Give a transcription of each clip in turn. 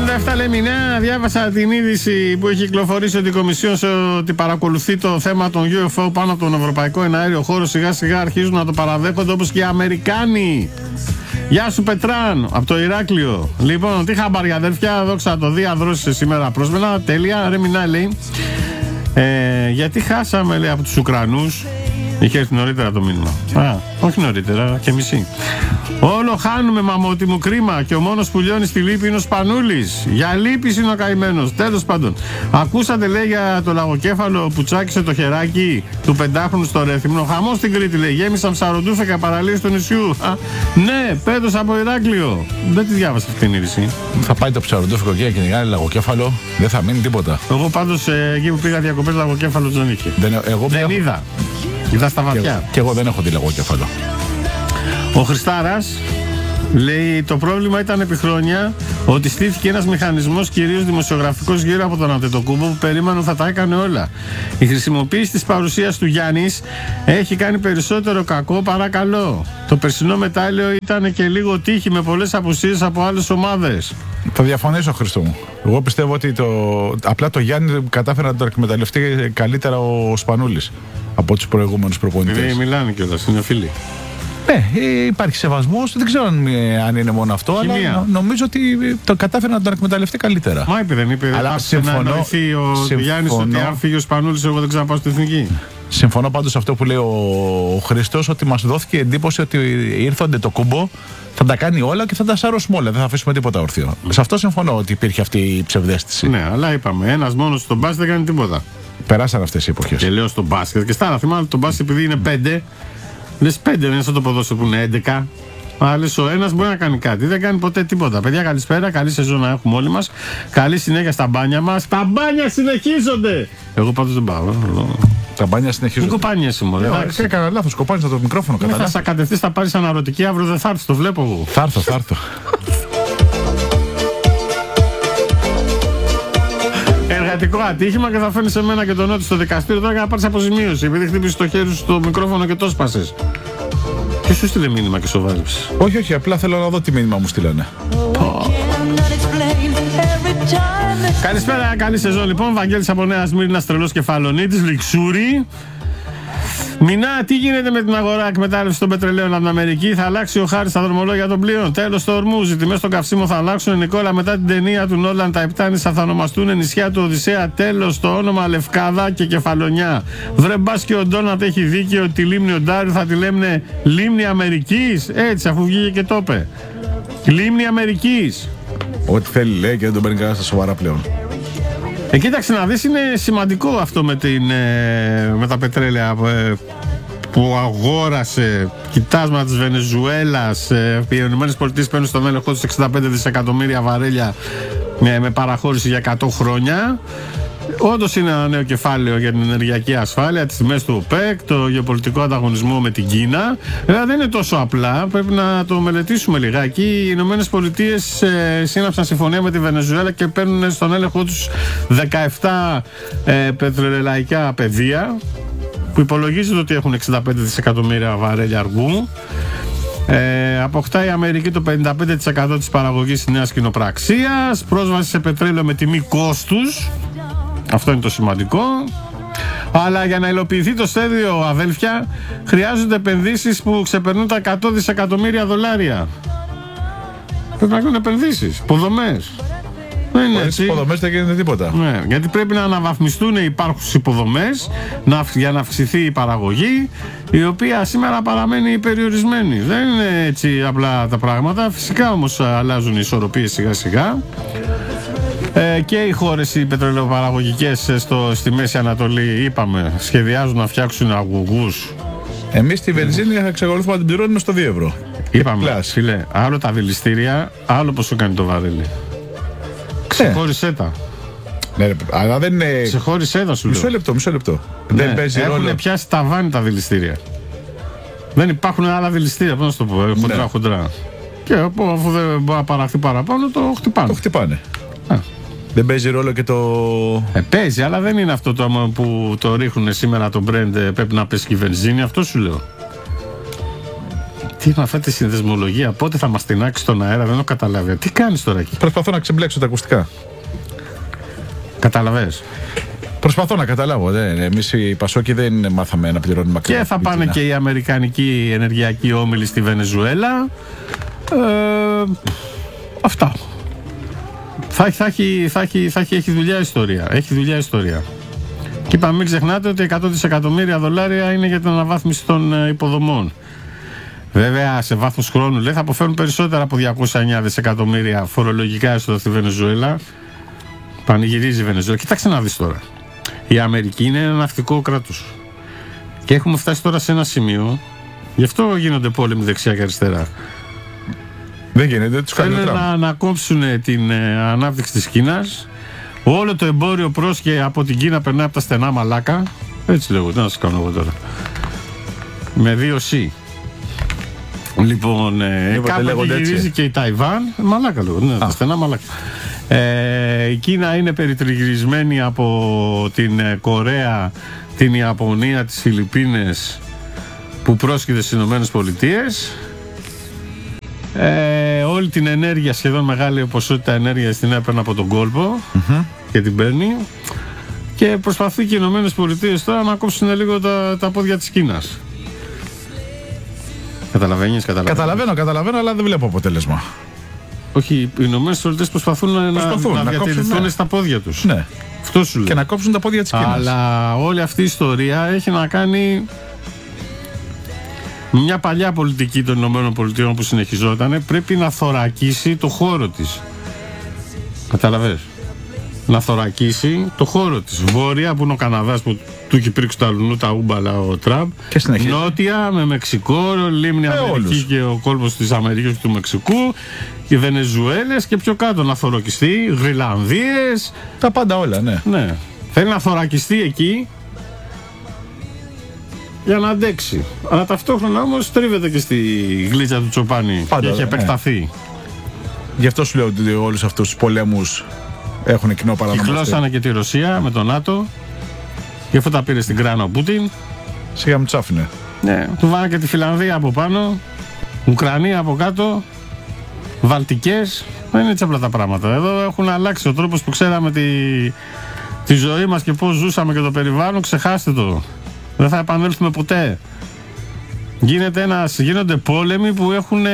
57 λέει Μινέα, διάβασα την είδηση που έχει κυκλοφορήσει ότι η Κομισιόν ότι παρακολουθεί το θέμα των UFO πάνω από τον Ευρωπαϊκό Εναέριο Χώρο. Σιγά σιγά αρχίζουν να το παραδέχονται όπως και οι Αμερικάνοι. Γεια σου Πετράν, από το Ηράκλειο. Λοιπόν, τι χαμπάρια αδέρφια, δόξα το διαδρώσει σήμερα πρόσμενα. Τέλεια, ρε Μινέα λέει. Γιατί χάσαμε λέει από τους Ουκρανούς. Είχε έρθει νωρίτερα το μήνυμα. Όχι νωρίτερα, και μισή. Όλο χάνουμε μαμότι μου κρίμα και ο μόνος που λιώνει στη λύπη είναι ο Σπανούλης. Για λύπης είναι ο καημένος. Τέλος πάντων. Ακούσατε λέει για το λαγοκέφαλο που τσάκισε το χεράκι του 5χρονου στο Ρέθυμνο. Χαμός στην Κρήτη λέει. Γέμισαν ψαροντούφεκα παραλίες του νησιού. Ναι, πέτος από Ηράκλειο. Δεν τη διάβασα αυτή την είδηση. Θα πάει το ψαροντούφεκο και κυνηγάει λαγοκέφαλο. Δεν θα μείνει τίποτα. Εγώ πάντως εκεί που πήγα διακοπές λαγοκέφαλο δεν είχε. Δεν είδα. Είδα στα βαθιά. Και εγώ δεν έχω δει λαγοκέφαλο. Ο Χριστάρας λέει το πρόβλημα ήταν επί χρόνια ότι στήθηκε ένας μηχανισμός κυρίως δημοσιογραφικός γύρω από τον Αντετοκούμπο που περίμενε θα τα έκανε όλα. Η χρησιμοποίηση της παρουσίας του Γιάννης έχει κάνει περισσότερο κακό παρά καλό. Το περσινό μετάλλιο ήταν και λίγο τύχη με πολλές απουσίες από άλλες ομάδες. Θα διαφωνήσω, Χριστό μου. Εγώ πιστεύω ότι απλά το Γιάννη κατάφερε να το εκμεταλλευτεί καλύτερα ο Σπανούλης από τους προηγούμενους προπονητές. Μιλάνε κιόλας, είναι φίλοι. Ναι, υπάρχει σεβασμός. Δεν ξέρω αν είναι μόνο αυτό, αλλά νομίζω ότι το κατάφερε να τον εκμεταλλευτεί καλύτερα. Μα είπε, δεν είπε. Αλλά συμφωνώ. Να εννοηθεί ο Γιάννης ότι αν φύγει ο Σπανούλης, εγώ δεν ξαναπάω στην εθνική. Συμφωνώ πάντως σε αυτό που λέει ο Χριστός, ότι μας δόθηκε εντύπωση ότι ήρθονται το κούμπο, θα τα κάνει όλα και θα τα σαρώσουμε όλα. Δεν θα αφήσουμε τίποτα όρθιο. Σε αυτό συμφωνώ ότι υπήρχε αυτή η ψευδαίσθηση. Ναι, αλλά είπαμε, ένας μόνος στον μπάσκετ δεν κάνει τίποτα. Περάσαν αυτές οι εποχές. Και λέω στο μπάσκετ και στα άλλα. Θυμάμαι το μπάσκετ επειδή είναι 5. Λες 5, δεν είναι σαν το ποδόσφαιρο που είναι 11. Αλλά λες ο ένας μπορεί να κάνει κάτι. Δεν κάνει ποτέ τίποτα. Παιδιά, καλησπέρα. Καλή σεζόν να έχουμε όλοι μας. Καλή συνέχεια στα μπάνια μας. Τα μπάνια συνεχίζονται! Εγώ πάντως δεν πάω. Τα μπάνια συνεχίζονται. Μην κοπάνιεσαι, μωρέ. Έκανα λάθος. Κοπάνισα το μικρόφωνο. Θα σε κατευθείς, θα πάρεις αναρωτική. Αύριο δεν θα έρθεις. Το βλέπω εγώ. Θα έρθω. Εργατικό ατύχημα και θα φέρνει σε μένα και τον Νότι στο δικαστήριο τώρα για να πάρει αποζημίωση. Επειδή χτύπησε το χέρι σου στο μικρόφωνο και το σπάσες. Ποιος σου στείλε μήνυμα και σοβάρεψε? Όχι, απλά θέλω να δω τι μήνυμα μου στείλανε. Καλησπέρα, καλή σεζόν λοιπόν. Βαγγέλης από Νέα Σμύρνας, τρελός Κεφαλονίτης, Λιξούρι. Μινά, τι γίνεται με την αγορά εκμετάλλευση των πετρελαίων από την Αμερική? Θα αλλάξει ο χάρης στα δρομολόγια των πλοίων. Τέλος το Ορμούζ. Οι τιμές των καυσίμων θα αλλάξουν. Νικόλα, μετά την ταινία του Νόλαν, τα Επτάνησα θα ονομαστούν νησιά του Οδυσσέα. Τέλος το όνομα Λευκάδα και Κεφαλονιά. Βρε μπας και ο Ντόνατ έχει δίκιο ότι τη λίμνη Οντάριου θα τη λέμνε λίμνη Αμερικής. Έτσι, αφού βγήκε και το είπε. Λίμνη Αμερικής. Ό,τι θέλει λέει και δεν τον παίρνει κανένα στα σοβαρά πλέον. Κοίταξε να δεις, είναι σημαντικό αυτό με τα πετρέλαια που αγόρασε. Κοιτάσματα της Βενεζουέλας. Οι ΗΠΑ παίρνουν στον έλεγχο τους 65 δισεκατομμύρια βαρέλια με παραχώρηση για 100 χρόνια. Όντως είναι ένα νέο κεφάλαιο για την ενεργειακή ασφάλεια, τις τιμές του ΟΠΕΚ, το γεωπολιτικό ανταγωνισμό με την Κίνα. Δεν είναι τόσο απλά, πρέπει να το μελετήσουμε λιγάκι. Οι Ηνωμένες Πολιτείες σύναψαν συμφωνία με τη Βενεζουέλα και παίρνουν στον έλεγχο τους 17 πετρελαϊκά πεδία, που υπολογίζεται ότι έχουν 65 δισεκατομμύρια βαρέλια αργού. Αποκτάει η Αμερική το 55% της παραγωγής της νέας κοινοπραξίας, πρόσβαση σε πετρέλαιο με τιμή κόστους. Αυτό είναι το σημαντικό. Αλλά για να υλοποιηθεί το σχέδιο, αδέλφια, χρειάζονται επενδύσεις που ξεπερνούν τα 100 δισεκατομμύρια δολάρια. Πρέπει να κάνουν επενδύσεις, υποδομές. Δεν είναι έτσι. Υποδομές δεν γίνεται τίποτα. Ναι, γιατί πρέπει να αναβαθμιστούν οι υπάρχουσες υποδομές για να αυξηθεί η παραγωγή, η οποία σήμερα παραμένει περιορισμένη. Δεν είναι έτσι απλά τα πράγματα. Φυσικά όμως αλλάζουν οι ισορροπίες σιγά σιγά. Και οι χώρες οι πετρελαιοπαραγωγικές στη Μέση Ανατολή, είπαμε, σχεδιάζουν να φτιάξουν αγωγούς. Εμείς τη βενζίνη θα εξακολουθούμε να την πληρώνουμε στο 2 ευρώ. Είπαμε, φίλε, άλλο τα δηληστήρια, άλλο πόσο κάνει το βαρέλι. Ξεχώρισέ τα. Ναι, αλλά δεν είναι. Ξεχώρισέ τα, σου λέω. Μισό λεπτό. Ναι, δεν παίζει ρόλο. Έχουν πιάσει ταβάνι τα δηληστήρια. Δεν υπάρχουν άλλα δηληστήρια, πώς να το πω, χοντρά. Και αφού δεν μπορεί να παραχθεί παραπάνω, το χτυπάνε. Το χτυπάνε. Δεν παίζει ρόλο και το. Παίζει, αλλά δεν είναι αυτό το που το ρίχνουν σήμερα το brand. Πρέπει να πέσει και η βενζίνη, αυτό σου λέω. Τι είναι αυτή τη συνδεσμολογία, πότε θα μας τεινάξει τον αέρα, δεν έχω καταλάβει. Τι κάνεις τώρα εκεί? Προσπαθώ να ξεμπλέξω τα ακουστικά. Καταλαβες? Προσπαθώ να καταλάβω. Εμείς οι Πασόκοι δεν μάθαμε να πληρώνουμε ακριβά. Και θα πάνε και οι αμερικανικοί ενεργειακοί όμιλοι στη Βενεζουέλα. Αυτά. Έχει δουλειά ιστορία. Έχει δουλειά ιστορία. Και είπαμε, μην ξεχνάτε ότι 100 δισεκατομμύρια δολάρια είναι για την αναβάθμιση των υποδομών. Βέβαια, σε βάθος χρόνου λέει θα αποφέρουν περισσότερα από 209 δισεκατομμύρια φορολογικά έσοδα στη Βενεζουέλα. Πανηγυρίζει η Βενεζουέλα. Κοιτάξτε να δεις τώρα. Η Αμερική είναι ένα ναυτικό κράτος. Και έχουμε φτάσει τώρα σε ένα σημείο. Γι' αυτό γίνονται πόλεμοι δεξιά και αριστερά. Δεν γίνεται, τους κάνει θέλουν να κόψουν την ανάπτυξη της Κίνας. Όλο το εμπόριο πρόσχε από την Κίνα περνάει από τα στενά μαλάκα. Έτσι λέγω, τι να σας κάνω εγώ τώρα. Με 2C. Λοιπόν, κάπου γυρίζει και η Ταϊβάν. Μαλάκα λέγω, ναι, τα στενά μαλάκα. Η Κίνα είναι περιτριγυρισμένη από την Κορέα, την Ιαπωνία, τις Φιλιππίνες που πρόσκειται στις Ηνωμένες Πολιτείες. Όλη την ενέργεια, σχεδόν μεγάλη ποσότητα ενέργειας την έπαιρνε από τον κόλπο και την παίρνει και προσπαθεί και οι Ηνωμένες Πολιτείες τώρα να κόψουν λίγο τα πόδια της Κίνας. Καταλαβαίνεις? Καταλαβαίνω, αλλά δεν βλέπω αποτέλεσμα. Όχι, οι Ηνωμένες Πολιτείες προσπαθούν να διατηρηθούν στα πόδια τους. Ναι. Αυτό σου λέω. Και να κόψουν τα πόδια της Κίνας. Αλλά όλη αυτή η ιστορία έχει να κάνει μια παλιά πολιτική των Ηνωμένων Πολιτείων που συνεχιζόταν. Πρέπει να θωρακίσει το χώρο της. Καταλαβες? Να θωρακίσει το χώρο της. Βόρεια που είναι ο Καναδάς που του έχει πρίξει τα λουνού τα ούμπαλα ο Τραμπ. Νότια με Μεξικό, λίμνη Αμερική και ο κόλπος της Αμερικής και του Μεξικού. Οι Βενεζουέλες και πιο κάτω να θωρακιστεί. Γρυλανδίες. Τα πάντα όλα, ναι. Θέλει να θωρακιστεί εκεί για να αντέξει. Αλλά ταυτόχρονα όμως τρίβεται και στη γλίτσα του Τσοπάνη. Πάντα, και έχει επεκταθεί. Γι' αυτό σου λέω ότι όλους αυτούς τους πολέμους έχουν κοινό παρανομαστή. Κυκλώσανε και τη Ρωσία με τον ΝΑΤΟ. Γι' αυτό τα πήρε στην κράνα ο Πούτιν. Σιγά μου τσάφινε. Ναι, του βάνε και τη Φιλανδία από πάνω. Ουκρανία από κάτω. Βαλτικές. Δεν είναι έτσι απλά τα πράγματα. Εδώ έχουν αλλάξει ο τρόπος που ξέραμε τη ζωή μας και πώς ζούσαμε και το περιβάλλον. Ξεχάστε το. Δεν θα επανέλθουμε ποτέ. Γίνονται πόλεμοι που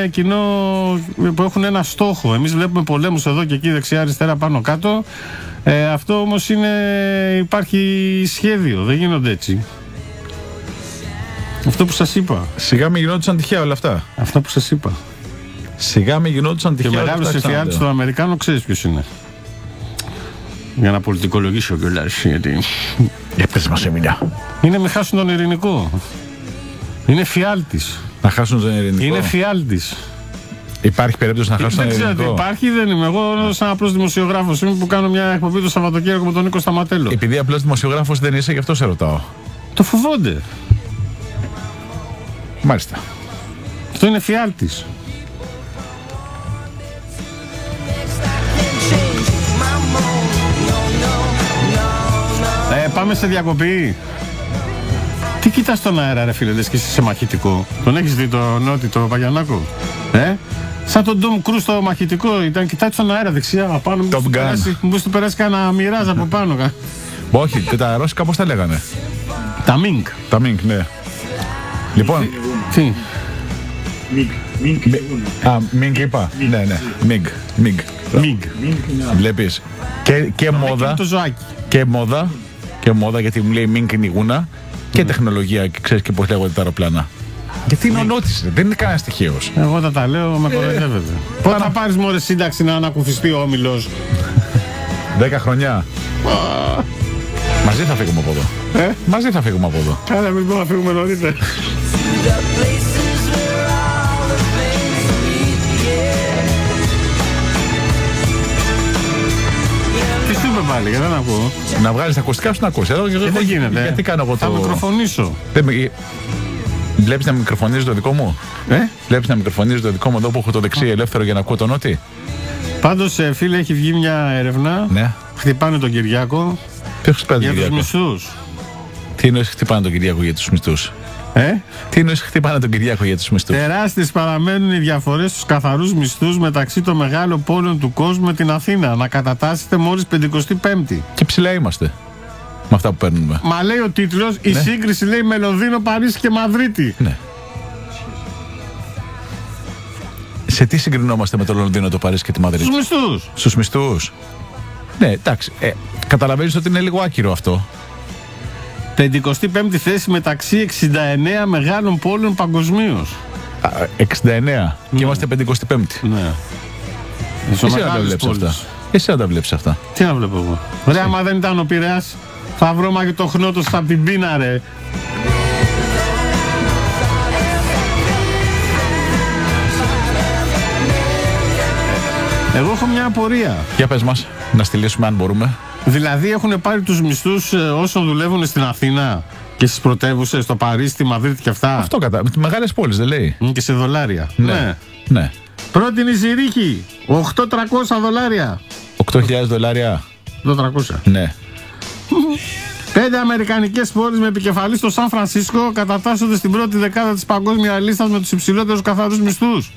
έχουν ένα στόχο. Εμείς βλέπουμε πολέμους εδώ και εκεί, δεξιά, αριστερά, πάνω, κάτω. Αυτό όμως υπάρχει σχέδιο. Δεν γίνονται έτσι. Αυτό που σας είπα. Σιγά μην γινόντουσαν τυχαία όλα αυτά. Αυτό που σας είπα. Σιγά μην γινόντουσαν τυχαία όλα αυτά. Και ο μεγάλος εφιάλτης των Αμερικάνων ξέρεις ποιος είναι. Για να πολιτικολογήσω κιόλας. Γιατί. Πες μας, Εμίλια. Είναι με χάσουν τον ειρηνικό. Είναι φιάλτης. Να χάσουν τον ειρηνικό. Είναι φιάλτης. Υπάρχει περίπτωση να χάσουν τον ειρηνικό? Δεν ξέρω τι υπάρχει, δεν είμαι. Εγώ σαν απλός δημοσιογράφος είμαι που κάνω μια εκπομπή το Σαββατοκύριακο με τον Νίκο Σταματέλο. Επειδή απλός δημοσιογράφος δεν είσαι, γι' αυτό σε ρωτάω. Το φοβόνται. Μάλιστα. Αυτό είναι φιάλτης. Πάμε σε διακοπή. Τι κοιτάς τον αέρα ρε φίλε, λες και είσαι σε μαχητικό? Τον έχεις δει το Νότι, το Παπαγιαννάκο? Σαν τον Ντομ Κρούς το μαχητικό ήταν, κοιτάει τον αέρα δεξιά απάνω. Μήπως του περάσει κανένα μοιράζ από πάνω. Όχι, τα ρώσικα πώς τα λέγανε? Τα Μινγκ. Τα Μινγκ, ναι. Λοιπόν. Τι? Μινγκ είπα. Ναι. Μινγκ. Βλέπεις. Και μόδα. Και μόδα, γιατί μου λέει Μινγκ είναι η γούνα. Και τεχνολογία, και ξέρεις και πώς λέγονται τα αεροπλάνα. Γιατί είναι ονότης, δεν είναι κανένα στοιχείος. Εγώ τα λέω, με κοροϊδεύετε. Πότε θα πάρεις μωρέ σύνταξη να ανακουφιστεί ο όμιλος? 10 χρονιά. Μαζί θα φύγουμε από εδώ. Μαζί θα φύγουμε από εδώ. Άρα μην μπορούμε να φύγουμε νωρίτερα. Τι σου είπε πάλι, γιατί δεν ακούω? Να βγάλεις τα ακουστικά σου να ακούσεις. Δεν γίνεται. Γιατί κάνω εγώ το... Θα μικροφωνήσω. Βλέπεις να μικροφωνίζει το δικό μου? Βλέπεις να μικροφωνίζει το δικό μου εδώ που έχω το δεξί ελεύθερο για να ακούω το Νότι? Πάντως φίλε, έχει βγει μια έρευνα. Ναι. Χτυπάνε τον Κυριάκο. Ποιος χτυπάει τον Κυριάκο? Για τους μισθούς. Τι εννοείς χτυπάνε τον Κυριάκο για τους μισθούς? Τι εννοείς χτυπάνε τον Κυριάκο για τους μισθούς? Τεράστιες παραμένουν οι διαφορές στους καθαρούς μισθούς μεταξύ των μεγάλων πόλεων του κόσμου με την Αθήνα. Να κατατάσσετε μόλις 55η. Και ψηλά είμαστε με αυτά που παίρνουμε. Μα λέει ο τίτλος, η σύγκριση λέει με Λονδίνο, Παρίσι και Μαδρίτη. Ναι. Σε τι συγκρινόμαστε με το Λονδίνο, το Παρίσι και τη Μαδρίτη? Στους μισθούς. Στους μισθούς. Ναι, εντάξει. Καταλαβαίνεις ότι είναι λίγο άκυρο αυτό. 55η θέση μεταξύ 69 μεγάλων πόλεων παγκοσμίως. 69. Και είμαστε 55η. Ναι. Εσύ να τα βλέπεις αυτά. Εσύ να τα βλέπεις αυτά. Τι να βλέπω εγώ? Ρε, άμα δεν ήταν ο Πειραιάς, θα βρω μαγνητοχνότο στα από την πείνα, ρε. Εγώ έχω μια απορία. Για πες μας, να στυλίσουμε αν μπορούμε. Δηλαδή έχουν πάρει τους μισθούς όσων δουλεύουν στην Αθήνα και στις πρωτεύουσες, στο Παρίσι, στη Μαδρίτη και αυτά. Αυτό κατά. Με τις μεγάλες πόλεις δεν λέει? Και σε δολάρια. Ναι. Πρώτη είναι η Ζηρίχη. 8.300 δολάρια. 8.000 δολάρια. 8.300. Ναι. 5 αμερικανικές πόλεις με επικεφαλή στο Σαν Φρανσίσκο κατατάσσονται στην πρώτη δεκάδα της παγκόσμιας λίστας με τους υψηλότερους καθαρούς μισθούς.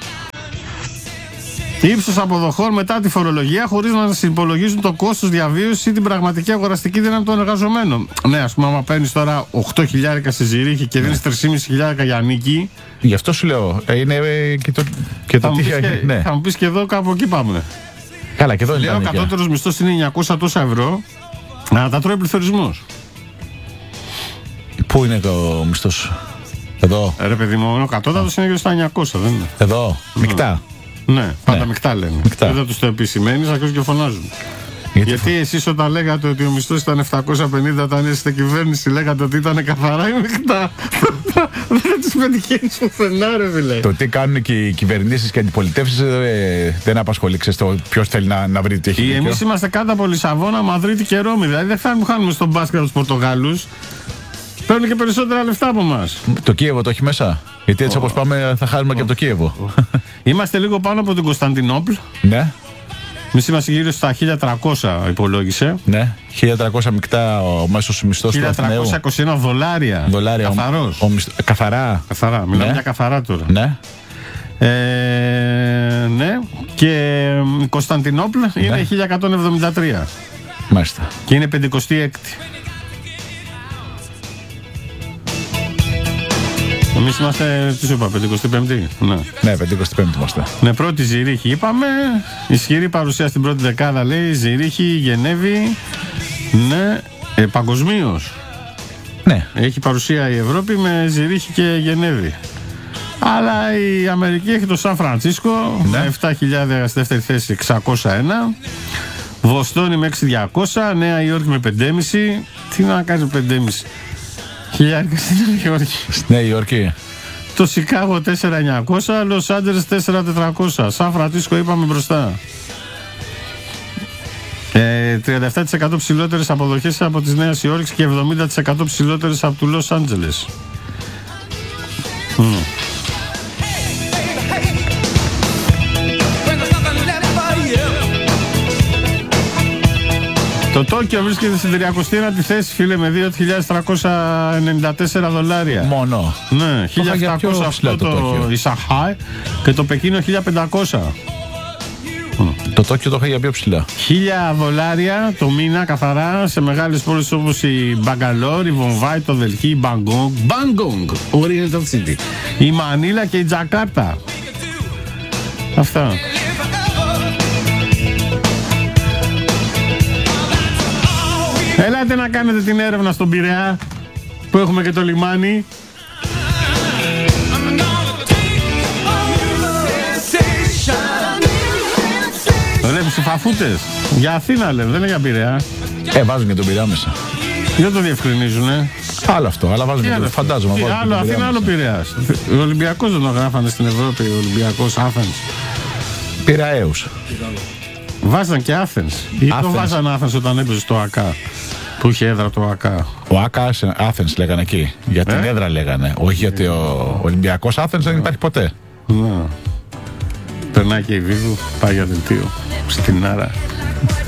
Ύψος αποδοχών μετά τη φορολογία, χωρίς να συνυπολογίζουν το κόστος διαβίωσης ή την πραγματική αγοραστική δύναμη των εργαζομένων. Ναι, ας πούμε, άμα παίρνεις τώρα 8.000 στη Ζηρίχη και δίνεις 3.500 για νίκη. Γι' αυτό σου λέω. Είναι και το ναι. Θα μου πεις και εδώ κάπου εκεί πάμε. Καλά, και εδώ είναι. Λέω, ο κατώτερος μισθός είναι 900 τόσα ευρώ. Να τα τρώει πληθωρισμός. Πού είναι το μισθός? Εδώ. Ρε παιδί μου, ο κατώτατος είναι γύρω στα 900, δεν είναι? Εδώ. Μεικτά. Ναι, πάντα μεικτά λένε. Δεν τους το επισημαίνεις, αρχίζουν και φωνάζουν. Γιατί εσείς όταν λέγατε ότι ο μισθός ήταν 750 όταν είστε κυβέρνηση, λέγατε ότι ήταν καθαρά ή μεικτά? Δεν τους πετυχαίνεις πουθενά, ρε φίλε. Το τι κάνουν και οι κυβερνήσεις και οι αντιπολιτεύσεις δεν απασχολεί. Ξέρεις το ποιος θέλει να βρει τι έχει. Εμείς είμαστε κάτω από Λισαβόνα, Μαδρίτη και Ρώμη. Δηλαδή δεν χάνουμε στον μπάσκετ τους Πορτογάλους. Παίρνουν και περισσότερα λεφτά από εμάς. Το Κίεβο το έχει μέσα? Γιατί έτσι όπως πάμε θα χάσουμε και από το Κίεβο. Είμαστε λίγο πάνω από την Κωνσταντινούπλ. Ναι. Εμείς είμαστε γύρω στα 1.300 υπολόγισε. Ναι. 1.300 μεικτά ο μέσος μισθός του Αθηναίου. 1.321 δολάρια. Καθαρός. Καθαρά. Καθαρά. Μιλάμε για καθαρά τώρα. Ναι. Ναι. Και η Κωνσταντινούπλ είναι 1.173. Μάλιστα. Και είναι 56η. Εμείς είμαστε, τι σου είπα, 55η. Ναι, 55η είμαστε. Ναι, πρώτη Ζηρίχη είπαμε. Ισχυρή παρουσία στην πρώτη δεκάδα, λέει. Ζηρίχη, Γενέβη. Ναι, παγκοσμίως. Ναι. Έχει παρουσία η Ευρώπη με Ζηρίχη και Γενέβη. Αλλά η Αμερική έχει το Σαν Φρανσίσκο. Ναι. 7.000 στη δεύτερη θέση, 601. Βοστόνη με 6.200. Νέα Υόρκη με 5.500. Τι να κάνει 5.500. Χιλιάρικα στη Νέα Υόρκη. Στη Νέα Υόρκη. Το Σικάγο 4.900, Λος Άντζελες 4.400. Σαν Φρανσίσκο είπαμε μπροστά. 37% ψηλότερες αποδοχές από τις Νέας Υόρκης και 70% ψηλότερες από του Λος Άντζελες. Το Τόκιο βρίσκεται στην 31η θέση, φίλε, με 2.394 δολάρια. Μόνο. Ναι, 1.700 αυτό το Ισαχάι και το Πεκίνο 1.500. Το Τόκιο το είχα για πιο ψηλά. 1.000 δολάρια το μήνα καθαρά σε μεγάλες πόλεις όπως η Μπαγκαλόρ, η Βομβάη, το Δελχή, η Μπαγκόγκ, Oriental City, η Μανίλα και η Τζακάρτα. Αυτά. Ελάτε να κάνετε την έρευνα στον Πειραιά που έχουμε και το λιμάνι. Βλέπεις οι φαφούτες. Για Αθήνα λένε, δεν είναι για Πειραιά. Βάζουν και τον Πειραιά μέσα. Δεν το διευκρινίζουνε. Άλλο αυτό, αλλά βάζουν και τον φαντάζομαι. Άλλο Αθήνα, άλλο Πειραιάς. Ο Ολυμπιακός δεν το γράφανε στην Ευρώπη, ο Ολυμπιακός Άθενς. Πειραιαίους. Βάζαν και Άθενς. Ή το βάζαν Άθενς όταν έπαιζε στο ΑΚΑ. Που είχε έδρα το ΑΚΑ. Ο ΑΚΑ Άθενς λέγανε εκεί. Για την έδρα λέγανε. Όχι γιατί ο Ολυμπιακός Άθενς δεν υπάρχει ποτέ. Περνάει και η Βίβου, πάει για δελτίο. Στην Άρα.